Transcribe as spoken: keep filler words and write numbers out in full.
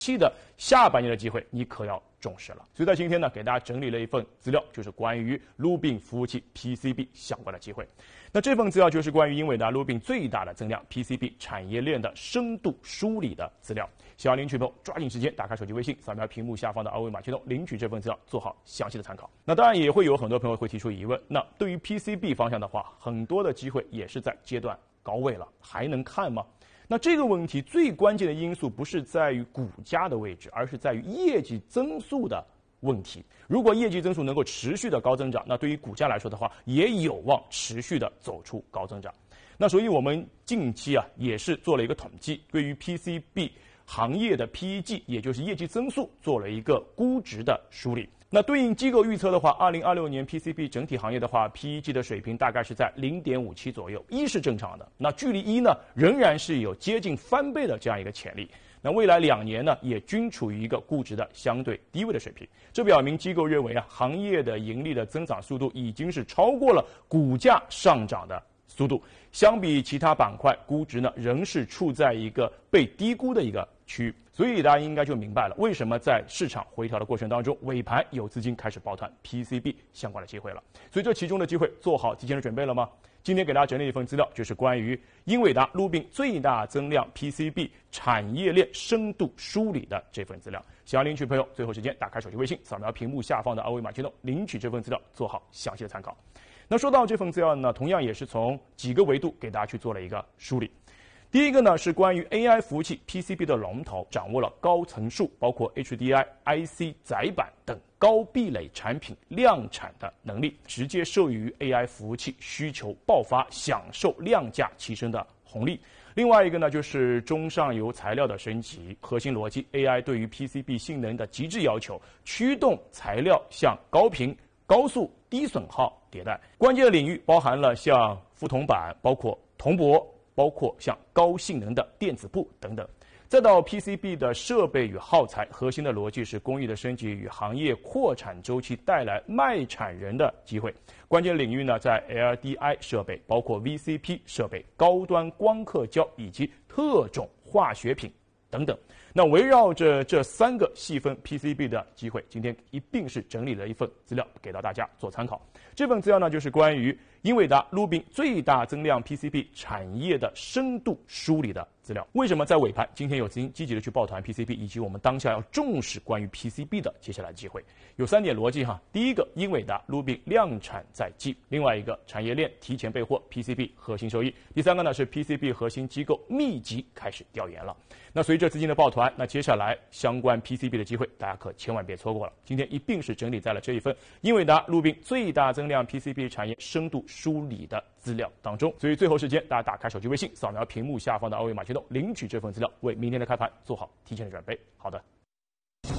期的下半年的机会，你可要重视了。所以在今天呢，给大家整理了一份资料，就是关于 Rubin 服务器 P C B 相关的机会。那这份资料就是关于英伟达 Rubin 最大的增量 P C B 产业链的深度梳理的资料。想要领取朋友抓紧时间打开手机微信，扫描屏幕下方的二维码，启动领取这份资料，做好详细的参考。那当然也会有很多朋友会提出疑问，那对于 P C B 方向的话，很多的机会也是在阶段高位了，还能看吗？那这个问题最关键的因素不是在于股价的位置，而是在于业绩增速的问题。如果业绩增速能够持续的高增长，那对于股价来说的话，也有望持续的走出高增长。那所以我们近期啊也是做了一个统计，对于 P C B 行业的 P E G， 也就是业绩增速做了一个估值的梳理。那对应机构预测的话，二零二六年 P C B 整体行业的话 ，P E G 的水平大概是在 零点五七 左右，一是正常的，那距离一呢仍然是有接近翻倍的这样一个潜力。那未来两年呢，也均处于一个估值的相对低位的水平，这表明机构认为啊，行业的盈利的增长速度已经是超过了股价上涨的速度，相比其他板块，估值呢仍是处在一个被低估的一个区域，所以大家应该就明白了，为什么在市场回调的过程当中，尾盘有资金开始抱团 P C B 相关的机会了。所以这其中的机会做好提前的准备了吗？今天给大家整理一份资料，就是关于英伟达 Rubin 最大增量 P C B 产业链深度梳理的这份资料。想要领取朋友，最后时间打开手机微信，扫描屏幕下方的二维码启动领取这份资料，做好详细的参考。那说到这份资料呢，同样也是从几个维度给大家去做了一个梳理。第一个呢是关于 A I 服务器 P C B 的龙头掌握了高层数，包括 H D I、I C 载板等高壁垒产品量产的能力，直接受益于 A I 服务器需求爆发，享受量价齐升的红利。另外一个呢就是中上游材料的升级，核心逻辑 A I 对于 P C B 性能的极致要求，驱动材料向高频、高速、低损耗迭代。关键的领域包含了像覆铜板，包括铜箔，包括像高性能的电子布等等。再到 P C B 的设备与耗材，核心的逻辑是工艺的升级与行业扩产周期带来卖产人的机会。关键领域呢，在 L D I 设备，包括 V C P 设备、高端光刻胶以及特种化学品等等。那围绕着这三个细分 P C B 的机会，今天一并是整理了一份资料给到大家做参考。这份资料呢，就是关于英伟达 Rubin 最大增量 P C B 产业的深度梳理的资料。为什么在尾盘今天有资金积极的去抱团 P C B， 以及我们当下要重视关于 P C B 的接下来机会？有三点逻辑哈。第一个，英伟达 Rubin 量产在即；另外一个，产业链提前备货 P C B 核心收益；第三个呢是 P C B 核心机构密集开始调研了。那随着资金的抱团，那接下来相关 P C B 的机会，大家可千万别错过了。今天一并是整理在了这一份英伟达 Rubin 最大增量 P C B 产业深度梳理的资料当中。所以最后时间，大家打开手机微信，扫描屏幕下方的二维码启动领取这份资料，为明天的开盘做好提前的准备。好的。